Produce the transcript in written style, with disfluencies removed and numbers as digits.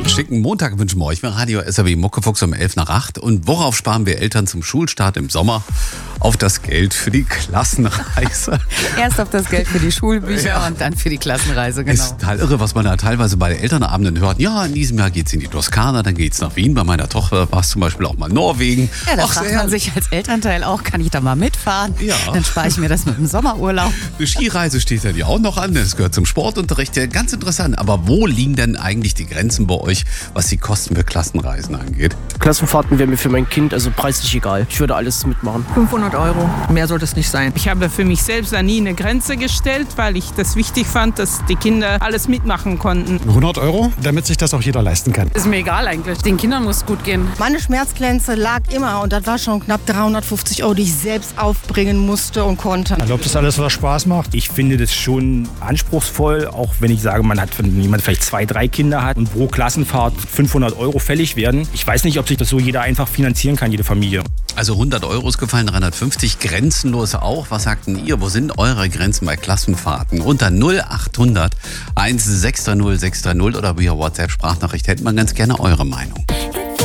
Einen schicken Montag wünschen wir euch mit Radio SAW Muckefuchs um 11 nach 8. Und worauf sparen wir Eltern zum Schulstart im Sommer? Auf das Geld für die Klassenreise. Erst auf das Geld für die Schulbücher und dann für die Klassenreise, genau. Ist total irre, was man da teilweise bei den Elternabenden hört. Ja, in diesem Jahr geht's in die Toskana, dann geht's nach Wien. Bei meiner Tochter war es zum Beispiel auch mal Norwegen. Ja, da fragt man sich als Elternteil auch, kann ich da mal mitfahren? Ja. Dann spare ich mir das mit dem Sommerurlaub. Eine Skireise steht ja auch noch an. Das gehört zum Sportunterricht. Ja, ganz interessant. Aber wo liegen denn eigentlich die Grenzen bei euch, was die Kosten für Klassenreisen angeht? Klassenfahrten wäre mir für mein Kind also preislich egal. Ich würde alles mitmachen. 500 Euro. Mehr sollte es nicht sein. Ich habe für mich selbst da nie eine Grenze gestellt, weil ich das wichtig fand, dass die Kinder alles mitmachen konnten. 100 Euro, damit sich das auch jeder leisten kann. Ist mir egal eigentlich. Den Kindern muss es gut gehen. Meine Schmerzgrenze lag immer und das war schon knapp 350 Euro, die ich selbst aufbringen musste und konnte. Ich glaube, das ist alles, was Spaß macht. Ich finde das schon anspruchsvoll, auch wenn ich sage, man hat, wenn jemand vielleicht 2, 3 Kinder hat und pro Klassenfahrt 500 Euro fällig werden. Ich weiß nicht, ob sich das so jeder einfach finanzieren kann, jede Familie. Also 100 Euro ist gefallen, 350, grenzenlos auch. Was sagt denn ihr? Wo sind eure Grenzen bei Klassenfahrten? Unter 0800 160 630 oder via WhatsApp-Sprachnachricht hätten wir ganz gerne eure Meinung.